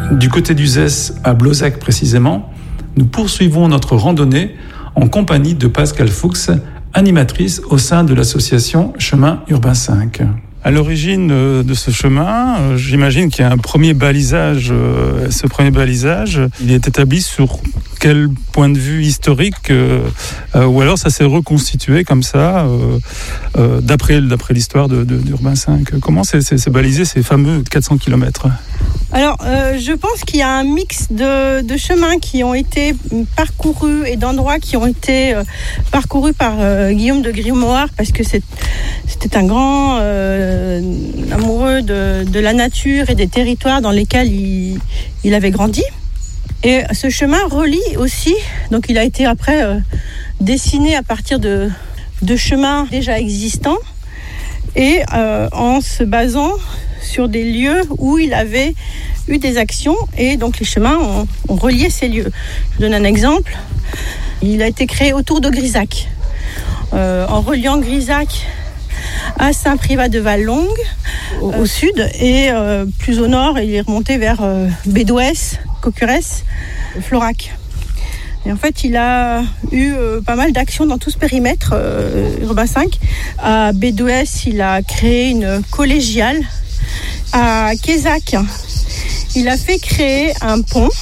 Du côté d'Uzès, à Blauzac précisément, nous poursuivons notre randonnée en compagnie de Pascale Fuchs, animatrice au sein de l'association Chemin Urbain 5. À l'origine de ce chemin, j'imagine qu'il y a un premier balisage. Ce premier balisage, il est établi sur quel point de vue historique ou alors ça s'est reconstitué comme ça d'après l'histoire d'Urbain 5. Comment c'est balisé ces fameux 400 km? Alors, je pense qu'il y a un mix de chemins qui ont été parcourus et d'endroits qui ont été parcourus par Guillaume de Grimoire, parce que c'était un grand amoureux de la nature et des territoires dans lesquels il avait grandi. Et ce chemin relie aussi, donc il a été après dessiné à partir de chemins déjà existants et en se basant sur des lieux où il avait eu des actions et donc les chemins ont relié ces lieux. Je donne un exemple. Il a été créé autour de Grisac, en reliant Grisac à Saint-Privat de Vallongue au sud et plus au nord il est remonté vers Bédouès, Cocurès, Florac. Et en fait, il a eu pas mal d'actions dans tout ce périmètre Urbain 5. À Bédouès, il a créé une collégiale. À Quézac, il a fait créer un pont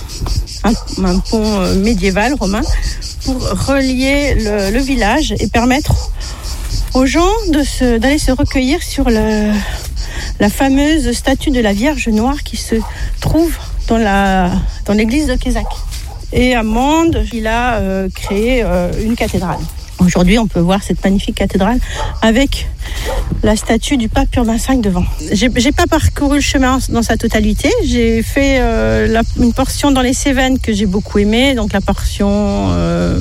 médiéval romain pour relier le village et permettre aux gens d'aller se recueillir sur la fameuse statue de la Vierge Noire qui se trouve dans l'église de Quézac. Et à Mende, il a créé une cathédrale. Aujourd'hui, on peut voir cette magnifique cathédrale avec la statue du pape Urbain V devant. J'ai pas parcouru le chemin dans sa totalité. J'ai fait une portion dans les Cévennes que j'ai beaucoup aimée, donc la portion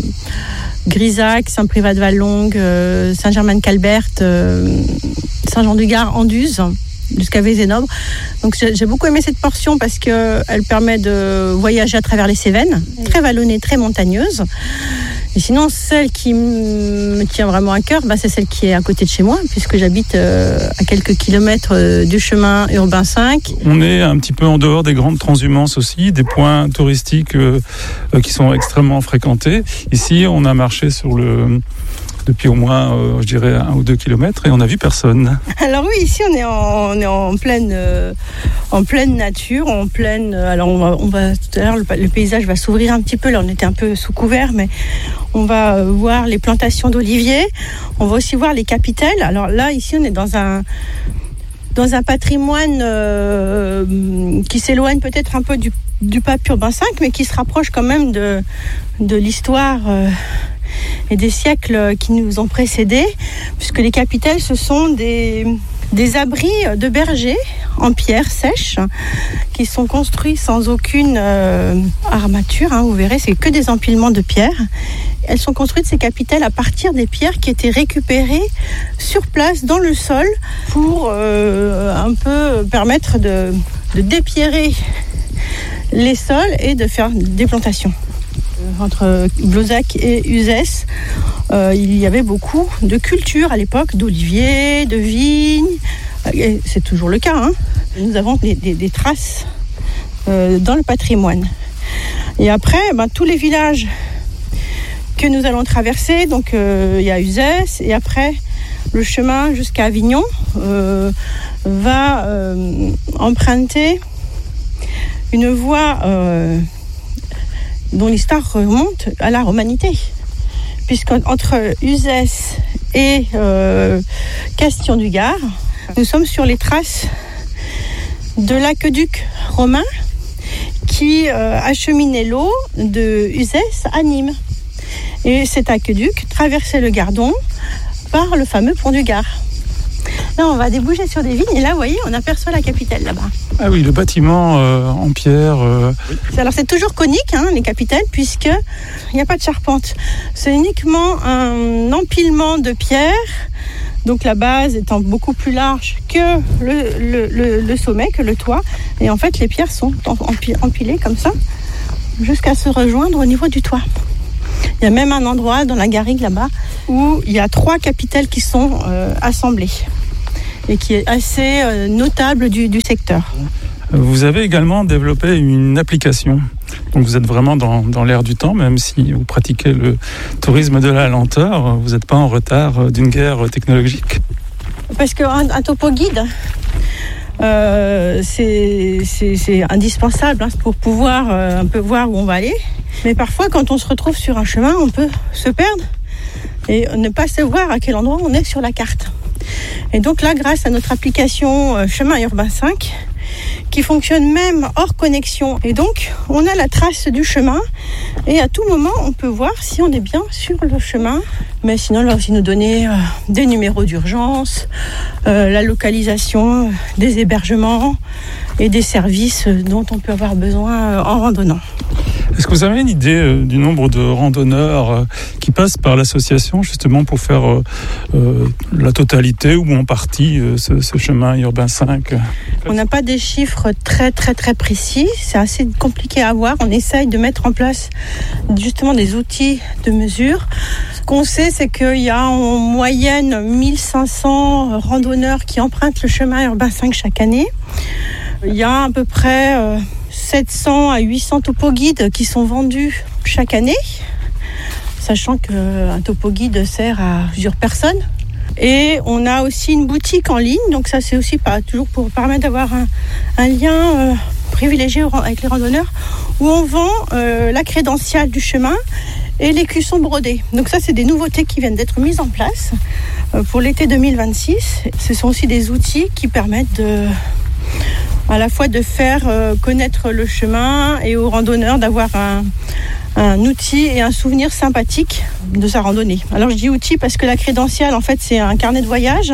Grisac, Saint-Privat de Vallongue, Saint-Germain-de-Calberte, Saint-Jean-du-Gard, Anduze, jusqu'à Vézénobre. Donc j'ai beaucoup aimé cette portion parce qu'elle permet de voyager à travers les Cévennes, très vallonnée, très montagneuse. Et sinon, celle qui me tient vraiment à cœur, c'est celle qui est à côté de chez moi, puisque j'habite à quelques kilomètres du chemin Urbain 5. On est un petit peu en dehors des grandes transhumances aussi, des points touristiques qui sont extrêmement fréquentés. Ici, on a marché depuis au moins, je dirais, 1 ou 2 kilomètres et on n'a vu personne. Alors oui, ici on est en pleine nature, alors on va tout à l'heure le paysage va s'ouvrir un petit peu. Là, on était un peu sous couvert, mais on va voir les plantations d'oliviers. On va aussi voir les capitelles. Alors là, ici, on est dans un patrimoine qui s'éloigne peut-être un peu du pape Urbain V, mais qui se rapproche quand même de l'histoire et des siècles qui nous ont précédés, puisque les capitelles, ce sont des abris de bergers en pierre sèche qui sont construits sans aucune armature. Vous verrez, c'est que des empilements de pierres. Elles sont construites, ces capitelles, à partir des pierres qui étaient récupérées sur place dans le sol pour un peu permettre de dépierrer les sols et de faire des plantations. Entre Blauzac et Uzès, il y avait beaucoup de cultures à l'époque, d'oliviers, de vignes, et c'est toujours le cas. Nous avons des traces dans le patrimoine. Et après, tous les villages que nous allons traverser, donc il y a Uzès, et après le chemin jusqu'à Avignon va emprunter une voie dont l'histoire remonte à la romanité, puisqu'entre Uzès et Castillon-du-Gard, nous sommes sur les traces de l'aqueduc romain qui acheminait l'eau de Uzès à Nîmes. Et cet aqueduc traversait le Gardon par le fameux pont du Gard. Là, on va déboucher sur des vignes et là, vous voyez, on aperçoit la capitelle là-bas. Ah oui, le bâtiment en pierre. Alors, c'est toujours conique, les capitelles, puisqu'il n'y a pas de charpente. C'est uniquement un empilement de pierres, donc la base étant beaucoup plus large que le sommet, que le toit. Et en fait, les pierres sont empilées comme ça, jusqu'à se rejoindre au niveau du toit. Il y a même un endroit dans la garrigue là-bas où il y a 3 capitelles qui sont assemblées et qui est assez notable du secteur. Vous avez également développé une application. Donc vous êtes vraiment dans l'air du temps, même si vous pratiquez le tourisme de la lenteur, vous n'êtes pas en retard d'une guerre technologique. Parce qu'un topo guide, c'est indispensable pour pouvoir un peu voir où on va aller. Mais parfois, quand on se retrouve sur un chemin, on peut se perdre et ne pas savoir à quel endroit on est sur la carte. Et donc là, grâce à notre application Chemin Urbain 5, qui fonctionne même hors connexion. Et donc, on a la trace du chemin et à tout moment, on peut voir si on est bien sur le chemin. Mais sinon, elle va aussi nous donner des numéros d'urgence, la localisation des hébergements et des services dont on peut avoir besoin en randonnant. Est-ce que vous avez une idée du nombre de randonneurs qui passent par l'association justement pour faire la totalité ou en partie ce chemin urbain 5 ? On n'a pas des chiffres très très très précis, c'est assez compliqué à avoir. On essaye de mettre en place justement des outils de mesure. Ce qu'on sait, c'est qu'il y a en moyenne 1500 randonneurs qui empruntent le chemin urbain 5 chaque année. Il y a à peu près 700 à 800 topo guides qui sont vendus chaque année, sachant qu'un topo guide sert à plusieurs personnes. Et on a aussi une boutique en ligne, donc ça c'est aussi toujours pour permettre d'avoir un lien privilégié avec les randonneurs, où on vend la crédentiale du chemin et les cuissons brodés. Donc ça c'est des nouveautés qui viennent d'être mises en place pour l'été 2026. Ce sont aussi des outils qui permettent à la fois de faire connaître le chemin et aux randonneurs d'avoir un outil et un souvenir sympathique de sa randonnée. Alors je dis outil parce que la crédentiale, en fait, c'est un carnet de voyage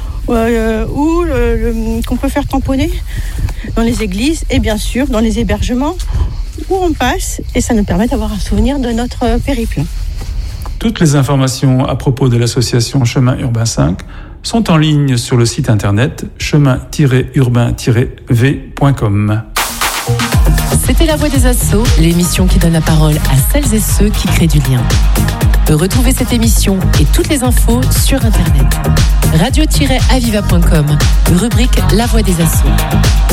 qu'on peut faire tamponner dans les églises et bien sûr dans les hébergements où on passe, et ça nous permet d'avoir un souvenir de notre périple. Toutes les informations à propos de l'association Chemin Urbain 5 sont en ligne sur le site internet chemin-urbain-v.com. C'était La Voix des Assos, l'émission qui donne la parole à celles et ceux qui créent du lien. Retrouvez cette émission et toutes les infos sur internet. radio-aviva.com, rubrique La Voix des Assos.